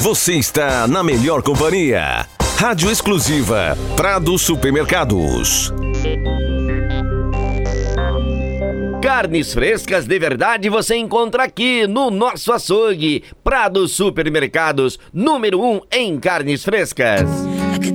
Você está na melhor companhia. Rádio exclusiva Prado Supermercados. Carnes frescas de verdade você encontra aqui no nosso açougue. Prado Supermercados, número 1 em carnes frescas.